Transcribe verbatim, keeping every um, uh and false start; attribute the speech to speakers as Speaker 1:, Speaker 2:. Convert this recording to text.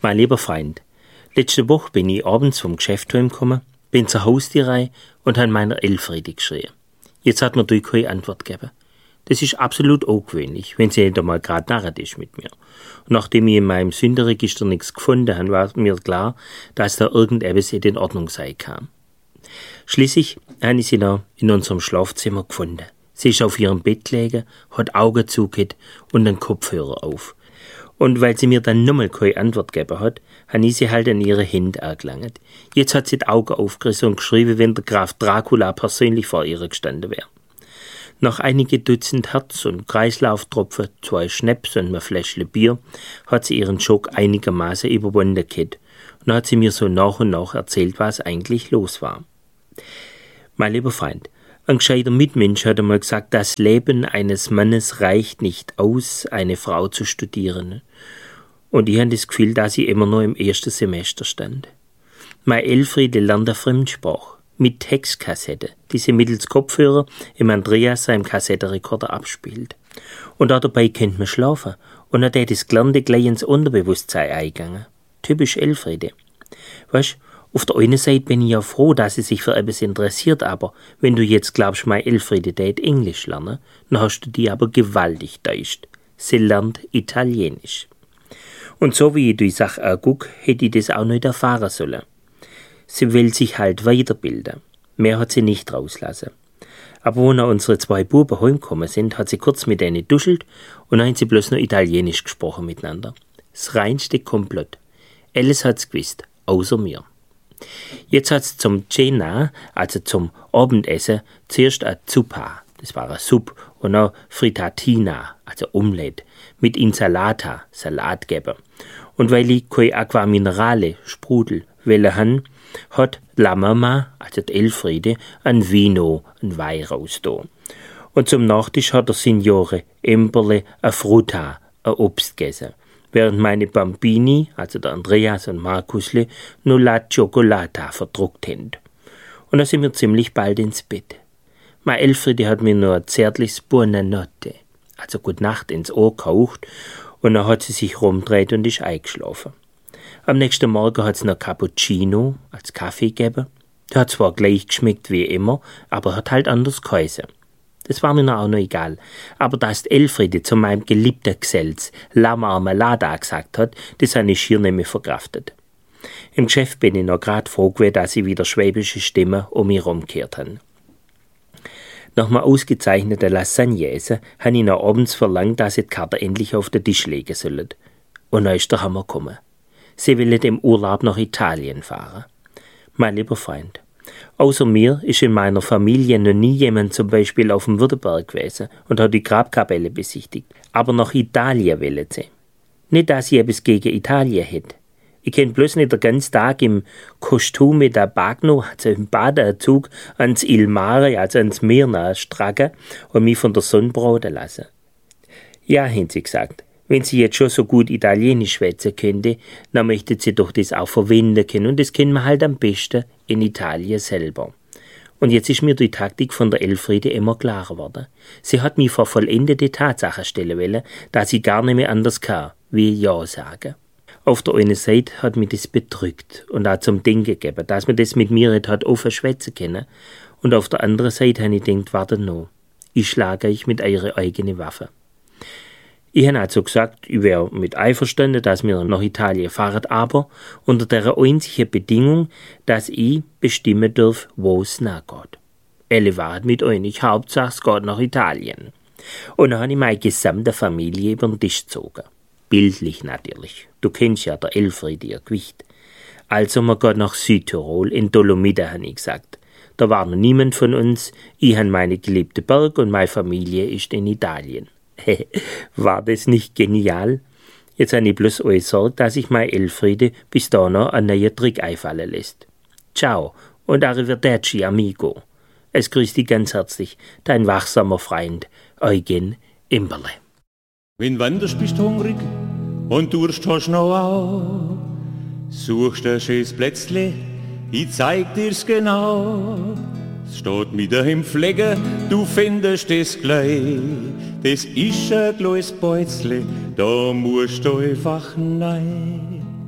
Speaker 1: Mein lieber Freund, letzte Woche bin ich abends vom Geschäft heimgekommen, bin zur Haustierei und habe meiner Elfriede geschrien. Jetzt hat mir die keine Antwort gegeben. Das ist absolut ungewöhnlich, wenn sie nicht einmal gerade narret ist mit mir. Und nachdem ich in meinem Sündenregister nichts gefunden habe, war mir klar, dass da irgendetwas nicht in Ordnung sein kann. Schließlich habe ich sie noch in unserem Schlafzimmer gefunden. Sie ist auf ihrem Bett gelegen, hat Augen zugehört und einen Kopfhörer auf. Und weil sie mir dann nochmal keine Antwort gegeben hat, habe ich sie halt an ihre Hände angelangt. Jetzt hat sie die Augen aufgerissen und geschrieben, wenn der Graf Dracula persönlich vor ihr gestanden wäre. Nach einige Dutzend Herz- und Kreislauftropfen, zwei Schnaps und einem Fläschle Bier hat sie ihren Schock einigermaßen überwunden gehabt. Und dann hat sie mir so nach und nach erzählt, was eigentlich los war. Mein lieber Freund, ein gescheiter Mitmensch hat einmal gesagt, das Leben eines Mannes reicht nicht aus, eine Frau zu studieren. Und ich habe das Gefühl, dass ich immer noch im ersten Semester stand. Meine Elfriede lernt eine Fremdsprache mit Textkassette, die sie mittels Kopfhörer im Andreas seinem Kassettenrekorder abspielt. Und auch dabei könnte man schlafen. Und dann hat das Gelernte gleich ins Unterbewusstsein eingegangen. Typisch Elfriede. Weißt, auf der einen Seite bin ich ja froh, dass sie sich für etwas interessiert, aber wenn du jetzt glaubst, meine Elfriede tät Englisch lernen, dann hast du die aber gewaltig täuscht. Sie lernt Italienisch. Und so wie ich die Sache angucke, hätte ich das auch nicht erfahren sollen. Sie will sich halt weiterbilden. Mehr hat sie nicht rauslassen. Aber wo noch unsere zwei Buben heimgekommen sind, hat sie kurz mit denen duschelt und dann haben sie bloß noch Italienisch gesprochen miteinander. Das reinste Komplott. Alles hat's gewusst, außer mir. Jetzt hat's zum Cena, also zum Abendessen, zuerst eine Zuppa, das war eine Suppe, und noch Frittatina, also Omelette, mit Insalata, Salat gegeben. Und weil ich keine Aqua Minerale, Sprudel, welle han, hat La Mama, also die Elfriede, ein Vino, ein Wein raus da. Und zum Nachtisch hat der Signore Emberle a Frutta, ein Obst gegessen. Während meine Bambini, also der Andreas und Markusle, nur La Cioccolata verdruckt haben. Und da sind wir ziemlich bald ins Bett. Meine Elfriede hat mir nur ein zärtliches Buonanotte, also Gute Nacht, ins Ohr gehaucht, und dann hat sie sich rumgedreht und ist eingeschlafen. Am nächsten Morgen hat es noch Cappuccino als Kaffee gegeben. Der hat zwar gleich geschmeckt wie immer, aber hat halt anders geheißen. Das war mir noch auch noch egal. Aber dass die Elfriede zu meinem geliebten Gesells La Marmelada gesagt hat, das habe ich schier nicht mehr verkraftet. Im Geschäft bin ich noch grad froh gewesen, dass sie wieder schwäbische Stimmen um mich rumgekehrt haben. Nach einem ausgezeichneten Lasagne-Essen habe ich noch abends verlangt, dass sie die Karte endlich auf den Tisch legen sollen. Und dann ist der Hammer gekommen. Sie wollen im Urlaub nach Italien fahren. Mein lieber Freund, außer mir ist in meiner Familie noch nie jemand zum Beispiel auf dem Württemberg gewesen und hat die Grabkapelle besichtigt. Aber nach Italien wollen sie. Nicht, dass ich etwas gegen Italien hätte. Ich kann bloß nicht den ganzen Tag im Kostüm mit der Bagno, also im Badeanzug, ans Il Mare, also ans Meer stracken und mich von der Sonne braten lassen. Ja, haben sie gesagt, wenn sie jetzt schon so gut Italienisch schwätzen könnte, dann möchte sie doch das auch verwenden können und das kennen wir halt am besten in Italien selber. Und jetzt ist mir die Taktik von der Elfriede immer klarer geworden. Sie hat mich vor vollendete Tatsachen stellen wollen, dass sie gar nicht mehr anders kann, wie Ja sagen. Auf der einen Seite hat mich das bedrückt und auch zum Denken gegeben, dass man das mit mir nicht hat offen schwätzen können. Und auf der anderen Seite habe ich gedacht, warte noch, ich schlage euch mit eurer eigenen Waffe. Ich habe also gesagt, ich wäre mit einverstanden, dass wir nach Italien fahren, aber unter der einzigen Bedingung, dass ich bestimmen darf, wo es nachgeht. Elle waret mit euch, Hauptsache es geht nach Italien. Und dann habe ich meine gesamte Familie über den Tisch gezogen. Bildlich natürlich. Du kennst ja der Elfriede ihr Gewicht. Also man geht nach Südtirol, in Dolomiten, habe ich gesagt. Da war noch niemand von uns, ich habe meine geliebte Berg und meine Familie ist in Italien. War das nicht genial? Jetzt habe ich bloß euch Sorge, dass ich meine Elfriede bis da noch einen neuen Trick einfallen lässt. Ciao und arrivederci, amigo. Es grüßt dich ganz herzlich, dein wachsamer Freund, Eugen Imberle.
Speaker 2: Wenn wanderst bist hungrig und Durst hast noch auch, suchst ein schönes Plätzle, ich zeig dir's genau. Es steht mit im Pflege, du findest es gleich. Das ist ein kleines Beuzle, da musst du einfach nein.